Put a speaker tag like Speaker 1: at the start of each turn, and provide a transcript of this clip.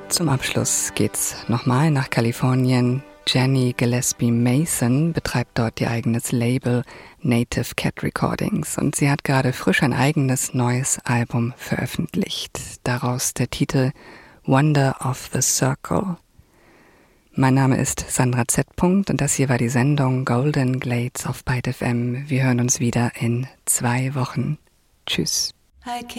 Speaker 1: Zum Abschluss geht's nochmal nach Kalifornien. Jenny Gillespie Mason betreibt dort ihr eigenes Label Native Cat Recordings und sie hat gerade frisch ein eigenes neues Album veröffentlicht. Daraus der Titel Wonder of the Circle. Mein Name ist Sandra Z. und das hier war die Sendung Golden Glades auf Byte FM. Wir hören uns wieder in 2 Wochen. Tschüss.